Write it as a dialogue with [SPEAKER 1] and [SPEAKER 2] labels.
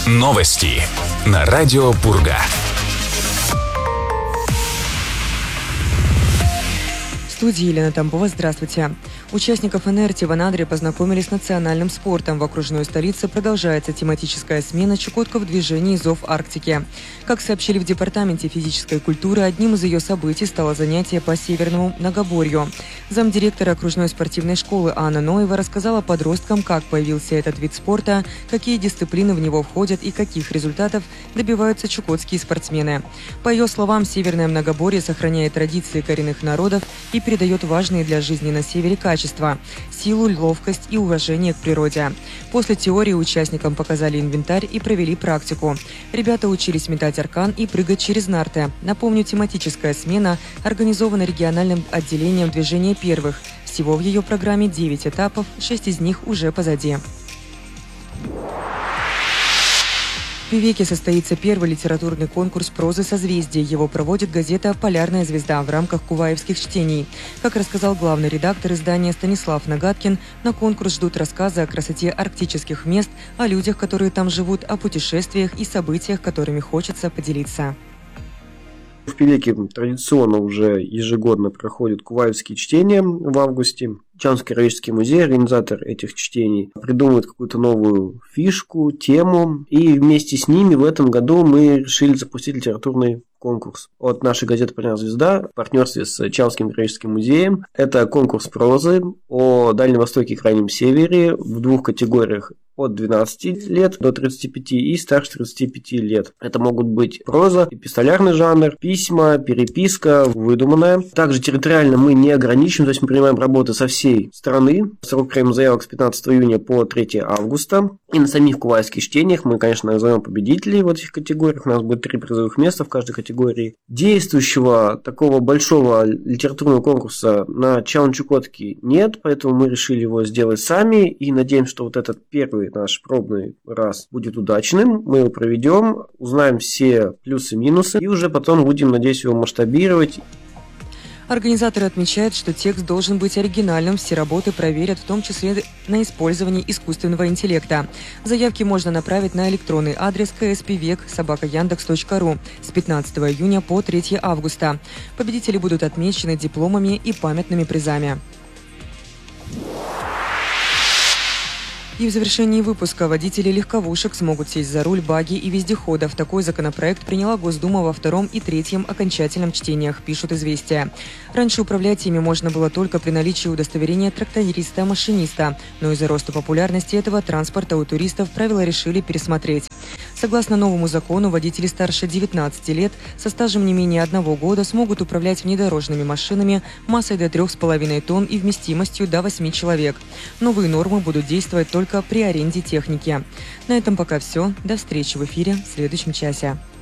[SPEAKER 1] Новости на радио Пурга.
[SPEAKER 2] В студии Елена Тамбова. Здравствуйте. Участников НРТ в Анадыре познакомились с национальным спортом. В окружной столице продолжается тематическая смена «Чукотка в движении. Зов Арктики». Как сообщили в Департаменте физической культуры, одним из ее событий стало занятие по северному многоборью. Замдиректора окружной спортивной школы Анна Ноева рассказала подросткам, как появился этот вид спорта, какие дисциплины в него входят и каких результатов добиваются чукотские спортсмены. По ее словам, северное многоборье сохраняет традиции коренных народов и передает важные для жизни на севере качества – силу, ловкость и уважение к природе. После теории участникам показали инвентарь и провели практику. Ребята учились метать аркан и прыгать через нарты. Напомню, тематическая смена организована региональным отделением движения первых. Всего в ее программе 9 этапов, 6 из них уже позади. В Певеке состоится первый литературный конкурс прозы «Созвездие». Его проводит газета «Полярная звезда» в рамках куваевских чтений. Как рассказал главный редактор издания Станислав Нагаткин, на конкурс ждут рассказы о красоте арктических мест, о людях, которые там живут, о путешествиях и событиях, которыми хочется поделиться.
[SPEAKER 3] В Певеке традиционно уже ежегодно проходят куваевские чтения в августе. Чанский краеведческий музей, организатор этих чтений, придумывает какую-то новую фишку, тему. И вместе с ними в этом году мы решили запустить литературный конкурс от нашей газеты «Полярная звезда» в партнерстве с Чанским краеведческим музеем. Это конкурс прозы о Дальнем Востоке и Крайнем Севере в двух категориях: от 12 лет до 35 и старше 35 лет. Это могут быть проза, эпистолярный жанр, письма, переписка, выдуманная. Также территориально мы не ограничим, то есть мы принимаем работы со всей страны. Срок приема заявок с 15 июня по 3 августа. И на самих куваевских чтениях мы, конечно, назовем победителей в этих категориях. У нас будет 3 призовых места в каждой категории. Действующего такого большого литературного конкурса на Чукотке нет, поэтому мы решили его сделать сами и надеемся, что вот этот первый наш пробный раз будет удачным. Мы его проведем, узнаем все плюсы и минусы и уже потом будем, надеюсь, его масштабировать.
[SPEAKER 2] Организаторы отмечают, что текст должен быть оригинальным, все работы проверят, в том числе на использование искусственного интеллекта. Заявки можно направить на электронный адрес kspvek@yandex.ru с 15 июня по 3 августа. Победители будут отмечены дипломами и памятными призами. И в завершении выпуска водители легковушек смогут сесть за руль багги и вездеходов. Такой законопроект приняла Госдума во втором и третьем окончательном чтениях, пишут «Известия». Раньше управлять ими можно было только при наличии удостоверения тракториста-машиниста, но из-за роста популярности этого транспорта у туристов правила решили пересмотреть. Согласно новому закону, водители старше 19 лет со стажем не менее 1 года смогут управлять внедорожными машинами массой до 3,5 тонн и вместимостью до 8 человек. Новые нормы будут действовать только при аренде техники. На этом пока все. До встречи в эфире в следующем часе.